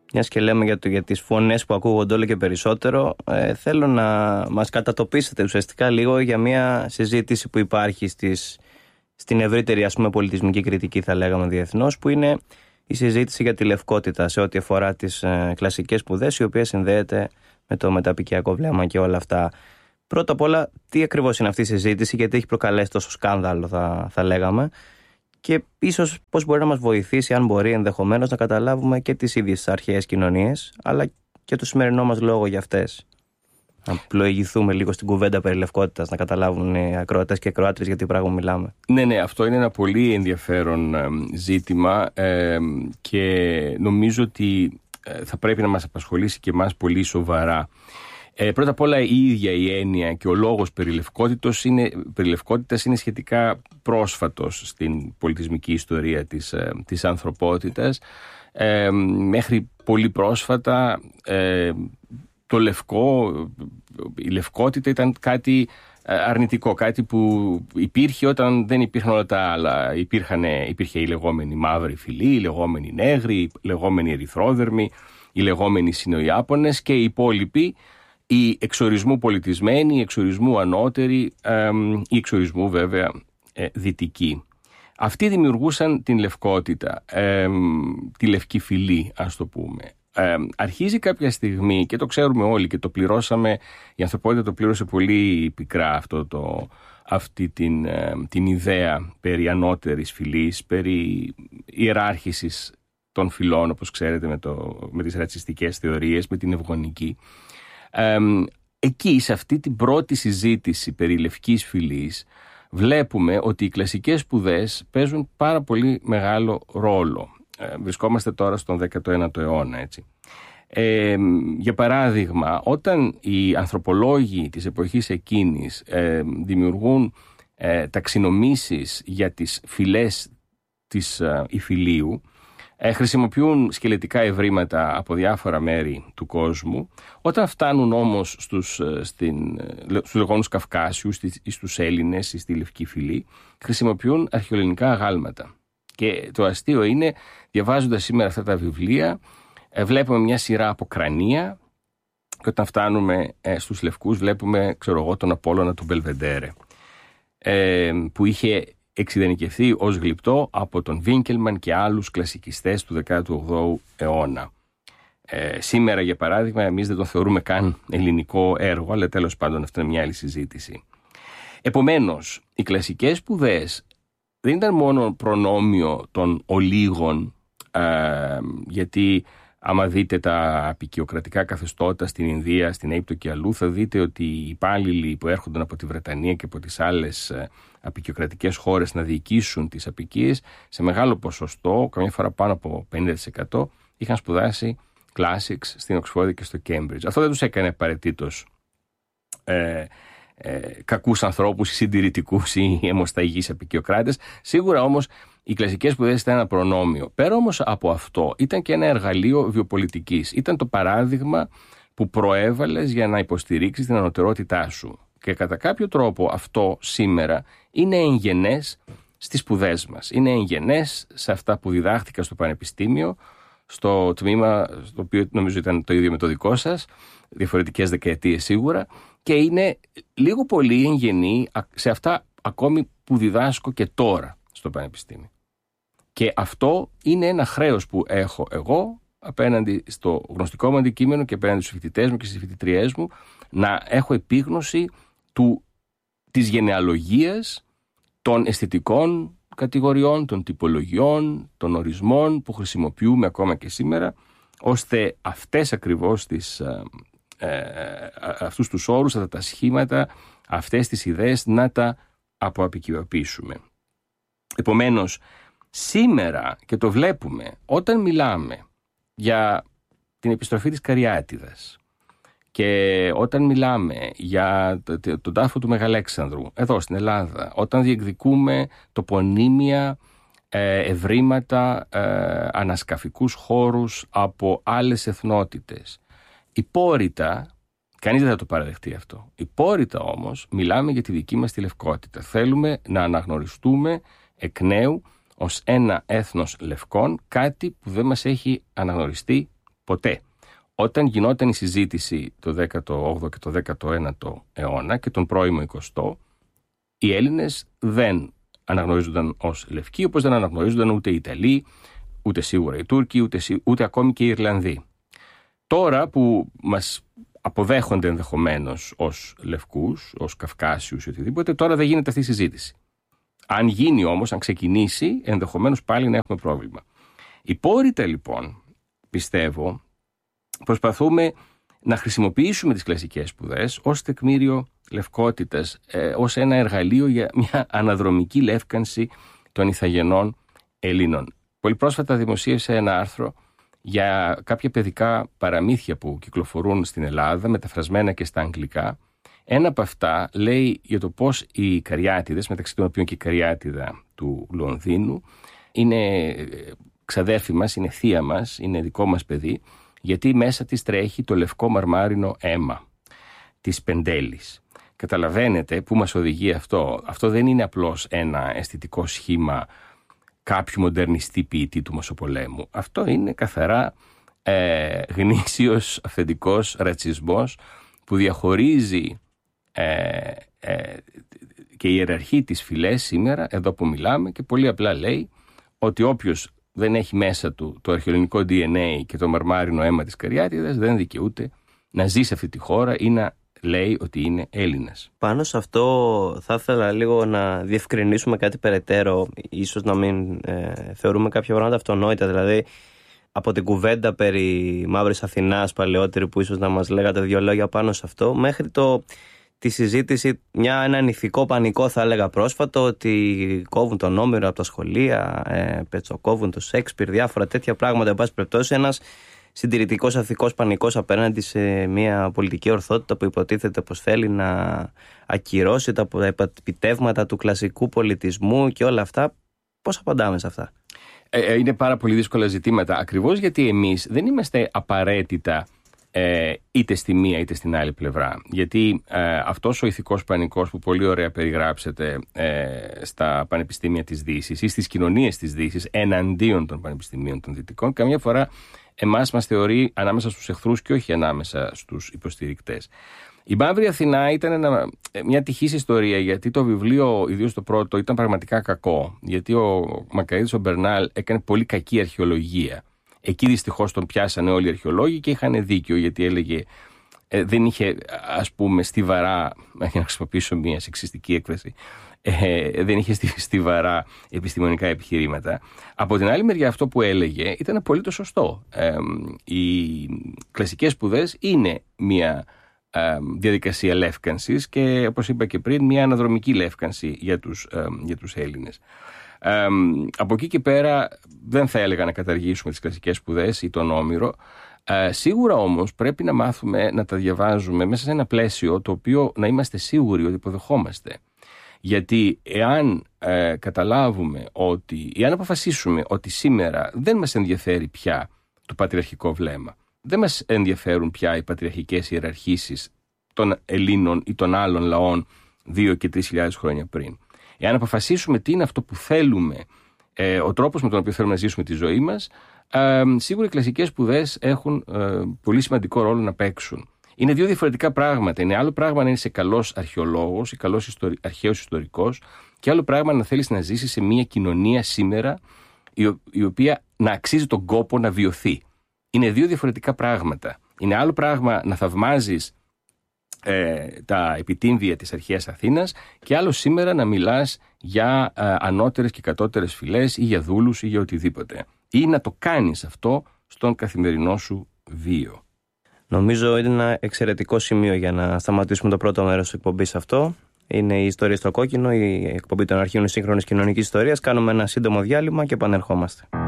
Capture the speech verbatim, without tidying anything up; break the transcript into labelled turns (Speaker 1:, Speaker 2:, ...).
Speaker 1: Μιας και λέμε για, το, για τις φωνές που ακούγονται όλο και περισσότερο, ε, θέλω να μας κατατοπίσετε ουσιαστικά λίγο για μια συζήτηση που υπάρχει στις, στην ευρύτερη, ας πούμε, πολιτισμική κριτική, θα λέγαμε διεθνώς, που είναι η συζήτηση για τη λευκότητα σε ό,τι αφορά τις ε, κλασικές σπουδές, η οποία συνδέεται με το μεταπικιακό βλέμμα και όλα αυτά. Πρώτα απ' όλα, τι ακριβώς είναι αυτή η συζήτηση, γιατί έχει προκαλέσει τόσο σκάνδαλο, θα, θα λέγαμε, και ίσως πώς μπορεί να μας βοηθήσει, αν μπορεί ενδεχομένως, να καταλάβουμε και τις ίδιες τις αρχαίες κοινωνίες, αλλά και το σημερινό μας λόγο για αυτές. Να πλοηγηθούμε λίγο στην κουβέντα περί λευκότητας, να καταλάβουν οι ακροατές και ακροάτριες για τι πράγμα μιλάμε.
Speaker 2: Ναι, ναι, αυτό είναι ένα πολύ ενδιαφέρον ε, ζήτημα ε, και νομίζω ότι ε, θα πρέπει να μας απασχολήσει και εμάς πολύ σοβαρά. Ε, πρώτα απ' όλα, η ίδια η έννοια και ο λόγος περί λευκότητας είναι, περί λευκότητας είναι σχετικά πρόσφατος στην πολιτισμική ιστορία της, ε, της ανθρωπότητας. Ε, μέχρι πολύ πρόσφατα ε, το λευκό, η λευκότητα ήταν κάτι αρνητικό, κάτι που υπήρχε όταν δεν υπήρχαν όλα τα άλλα. Υπήρχαν, υπήρχε η λεγόμενη μαύρη φυλή, η λεγόμενη νέγρη, η λεγόμενη ερυθρόδερμη, οι λεγόμενοι Σινοϊάπωνες και οι υπόλοιποι, οι εξορισμού πολιτισμένοι, οι εξορισμού ανώτεροι, οι εξορισμού βέβαια δυτικοί. Αυτοί δημιουργούσαν την λευκότητα, τη λευκή φυλή, ας το πούμε. Ε, αρχίζει κάποια στιγμή, και το ξέρουμε όλοι και το πληρώσαμε, η ανθρωπότητα το πλήρωσε πολύ πικρά αυτό το, αυτή την, ε, την ιδέα περί ανώτερης φυλής, περί ιεράρχησης των φυλών, όπως ξέρετε, με, το, με τις ρατσιστικές θεωρίες, με την ευγονική. Ε, εκεί, σε αυτή την πρώτη συζήτηση περί λευκής φυλής, βλέπουμε ότι οι κλασικές σπουδές παίζουν πάρα πολύ μεγάλο ρόλο. Ε, βρισκόμαστε τώρα στον δέκατο ένατο αιώνα, έτσι. Ε, για παράδειγμα, όταν οι ανθρωπολόγοι της εποχής εκείνης ε, δημιουργούν ε, ταξινομήσεις για τις φυλές της ε, υφηλίου, ε, χρησιμοποιούν σκελετικά ευρήματα από διάφορα μέρη του κόσμου. Όταν φτάνουν όμως στους, στην, στους λεγόμενους Καυκάσιους ή στους Έλληνες ή στη Λευκή Φυλή, χρησιμοποιούν αρχαιοελληνικά αγάλματα. Και το αστείο είναι, διαβάζοντας σήμερα αυτά τα βιβλία, βλέπουμε μια σειρά από κρανία, και όταν φτάνουμε στους Λευκούς βλέπουμε, ξέρω εγώ, τον Απόλλωνα του Μπελβεντέρε, που είχε εξειδανικευθεί ως γλυπτό από τον Βίνκελμαν και άλλους κλασικιστές του δέκατου όγδοου αιώνα. Ε, σήμερα, για παράδειγμα, εμείς δεν τον θεωρούμε καν ελληνικό έργο, αλλά τέλος πάντων αυτό είναι μια άλλη συζήτηση. Επομένως, οι κλασικές σπουδές δεν ήταν μόνο προνόμιο των ολίγων, ε, γιατί άμα δείτε τα απικιοκρατικά καθεστώτα στην Ινδία, στην Αίγυπτο και αλλού, θα δείτε ότι οι υπάλληλοι που έρχονταν από τη Βρετανία και από τις άλλες απικιοκρατικές χώρες να διοικήσουν τις απικίες, σε μεγάλο ποσοστό, καμιά φορά πάνω από πενήντα τοις εκατό, είχαν σπουδάσει classics στην Οξφόρδη και στο Cambridge. Αυτό δεν τους έκανε απαραίτητος ε, ε, κακούς ανθρώπους ή συντηρητικούς ή αιμοσταγείς απικιοκράτες. Σίγουρα όμως οι κλασικές σπουδές ήταν ένα προνόμιο. Πέρα όμως από αυτό, ήταν και ένα εργαλείο βιοπολιτικής. Ήταν το παράδειγμα που προέβαλες για να υποστηρίξεις την ανωτερότητά σου. Και κατά κάποιο τρόπο αυτό σήμερα είναι εγγενές στις σπουδές μας. Είναι εγγενές σε αυτά που διδάχτηκα στο πανεπιστήμιο, στο τμήμα, το οποίο νομίζω ήταν το ίδιο με το δικό σας, διαφορετικές δεκαετίες σίγουρα, και είναι λίγο πολύ εγγενή σε αυτά ακόμη που διδάσκω και τώρα στο πανεπιστήμιο. Και αυτό είναι ένα χρέος που έχω εγώ απέναντι στο γνωστικό μου αντικείμενο και απέναντι στους φοιτητές μου και στις φοιτητριές μου, να έχω επίγνωση του, της γενεαλογίας των αισθητικών κατηγοριών, των τυπολογιών, των ορισμών που χρησιμοποιούμε ακόμα και σήμερα, ώστε αυτές ακριβώς τις, ε, ε, αυτούς τους όρους, αυτά τα σχήματα, αυτές τις ιδέες να τα αποαπικιοποιήσουμε. Επομένως, σήμερα, και το βλέπουμε, όταν μιλάμε για την επιστροφή της Καριάτιδας και όταν μιλάμε για τον τάφο του Μεγαλέξανδρου εδώ στην Ελλάδα, όταν διεκδικούμε τοπονύμια, ευρήματα, ανασκαφικούς χώρους από άλλες εθνότητες, υπόρρητα, κανείς δεν θα το παραδεχτεί αυτό, υπόρρητα όμως μιλάμε για τη δική μας τη λευκότητα. Θέλουμε να αναγνωριστούμε εκ νέου ως ένα έθνος λευκών, κάτι που δεν μας έχει αναγνωριστεί ποτέ. Όταν γινόταν η συζήτηση το δέκατο όγδοο και το δέκατο ένατο αιώνα και τον πρώιμο εικοστό, οι Έλληνες δεν αναγνωρίζονταν ως λευκοί, όπως δεν αναγνωρίζονταν ούτε οι Ιταλοί, ούτε σίγουρα οι Τούρκοι, ούτε, ούτε ακόμη και οι Ιρλανδοί. Τώρα που μας αποδέχονται ενδεχομένως ως λευκούς, ως Καυκάσιους ή οτιδήποτε, τώρα δεν γίνεται αυτή η συζήτηση. Αν γίνει όμως, αν ξεκινήσει, ενδεχομένως πάλι να έχουμε πρόβλημα. Υπόρρητα λοιπόν, πιστεύω, προσπαθούμε να χρησιμοποιήσουμε τις κλασικές σπουδές ως τεκμήριο λευκότητας, ε, ως ένα εργαλείο για μια αναδρομική λεύκανση των ηθαγενών Ελλήνων. Πολύ πρόσφατα δημοσίευσε ένα άρθρο για κάποια παιδικά παραμύθια που κυκλοφορούν στην Ελλάδα, μεταφρασμένα και στα αγγλικά. Ένα από αυτά λέει για το πώς οι Καριάτιδες, μεταξύ των οποίων και η Καριάτιδα του Λονδίνου, είναι ξαδέρφη μας, είναι θεία μας, είναι δικό μας παιδί, γιατί μέσα της τρέχει το λευκό μαρμάρινο αίμα της Πεντέλης. Καταλαβαίνετε πού μας οδηγεί αυτό. Αυτό δεν είναι απλώς ένα αισθητικό σχήμα κάποιου μοντερνιστή ποιητή του Μεσοπολέμου. Αυτό είναι καθαρά ε, γνήσιος αυθεντικός ρατσισμός που διαχωρίζει ε, ε, και ιεραρχεί τις φυλές σήμερα, εδώ που μιλάμε, και πολύ απλά λέει ότι όποιος δεν έχει μέσα του το αρχαιοελληνικό ντι εν έι και το μαρμάρινο αίμα της Καριάτιδας δεν δικαιούται να ζει σε αυτή τη χώρα ή να λέει ότι είναι Έλληνας.
Speaker 1: Πάνω σε αυτό θα ήθελα λίγο να διευκρινίσουμε κάτι περαιτέρω, ίσως να μην ε, θεωρούμε κάποια πράγματα αυτονόητα, δηλαδή από την κουβέντα περί Μαύρης Αθηνάς παλαιότερη που ίσως να μας λέγατε δύο λόγια πάνω σε αυτό, μέχρι το, τη συζήτηση, μια, έναν ηθικό πανικό θα έλεγα πρόσφατο, ότι κόβουν τον Όμηρο από τα σχολεία, ε, πετσοκόβουν το Σέξπιρ, διάφορα τέτοια πράγματα, εν πάση περιπτώσει ένας συντηρητικός αθικός πανικός απέναντι σε μια πολιτική ορθότητα που υποτίθεται πως θέλει να ακυρώσει τα επιτεύγματα του κλασικού πολιτισμού και όλα αυτά. Πώς απαντάμε σε αυτά?
Speaker 2: Ε, είναι πάρα πολύ δύσκολα ζητήματα, ακριβώς γιατί εμείς δεν είμαστε απαραίτητα ε, είτε στη μία είτε στην άλλη πλευρά. Γιατί ε, αυτός ο ηθικός πανικός που πολύ ωραία περιγράψετε ε, στα πανεπιστήμια της Δύσης ή στις κοινωνίες της Δύσης εναντίον των πανεπιστημίων των Δυτικών, καμιά φορά εμάς μας θεωρεί ανάμεσα στους εχθρούς και όχι ανάμεσα στους υποστηρικτές. Η Μαύρη Αθηνά ήταν ένα, μια τυχής ιστορία, γιατί το βιβλίο, ιδίως το πρώτο, ήταν πραγματικά κακό. Γιατί ο Μακαρίτης ο Μπερνάλ έκανε πολύ κακή αρχαιολογία. Εκεί δυστυχώς τον πιάσανε όλοι οι αρχαιολόγοι και είχαν δίκιο, γιατί έλεγε, ε, δεν είχε, ας πούμε, στιβαρά, για να χρησιμοποιήσω μια σεξιστική έκφραση, Ε, δεν είχε στιβαρά επιστημονικά επιχειρήματα. Από την άλλη μεριά, αυτό που έλεγε ήταν απολύτως σωστό. Ε, οι κλασικές σπουδές είναι μια ε, διαδικασία λεύκανσης και, όπως είπα και πριν, μια αναδρομική λεύκανση για τους, ε, για τους Έλληνες. Ε, από εκεί και πέρα δεν θα έλεγα να καταργήσουμε τις κλασικές σπουδές ή τον Όμηρο. Ε, σίγουρα όμως πρέπει να μάθουμε να τα διαβάζουμε μέσα σε ένα πλαίσιο το οποίο να είμαστε σίγουροι ότι υποδεχόμαστε. Γιατί εάν ε, καταλάβουμε ότι, εάν αποφασίσουμε ότι σήμερα δεν μας ενδιαφέρει πια το πατριαρχικό βλέμμα, δεν μας ενδιαφέρουν πια οι πατριαρχικές ιεραρχήσεις των Ελλήνων ή των άλλων λαών δύο και τρεις χιλιάδες χρόνια πριν, εάν αποφασίσουμε τι είναι αυτό που θέλουμε, ε, ο τρόπος με τον οποίο θέλουμε να ζήσουμε τη ζωή μας, ε, σίγουρα οι κλασικές σπουδές έχουν ε, πολύ σημαντικό ρόλο να παίξουν. Είναι δύο διαφορετικά πράγματα. Είναι άλλο πράγμα να είσαι καλός αρχαιολόγος ή καλός ιστορι... αρχαίος ιστορικός, και άλλο πράγμα να θέλεις να ζήσεις σε μια κοινωνία σήμερα η οποία να αξίζει τον κόπο να βιωθεί. Είναι δύο διαφορετικά πράγματα. Είναι άλλο πράγμα να θαυμάζεις ε, τα επιτύμβια της αρχαίας Αθήνας, και άλλο σήμερα να μιλάς για ε, ανώτερες και κατώτερες φυλές ή για δούλους ή για οτιδήποτε. Ή να το κάνεις αυτό στον καθημερινό σου βίο.
Speaker 1: Νομίζω είναι ένα εξαιρετικό σημείο για να σταματήσουμε το πρώτο μέρος της εκπομπής αυτό. Είναι η ιστορία στο κόκκινο, η εκπομπή των αρχείων σύγχρονης κοινωνικής ιστορίας. Κάνουμε ένα σύντομο διάλειμμα και επανερχόμαστε.